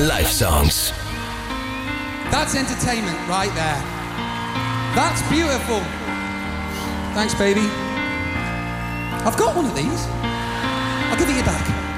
Live-Songs. That's entertainment right there. That's beautiful. Thanks, baby. I've got one of these. I'll give it you back.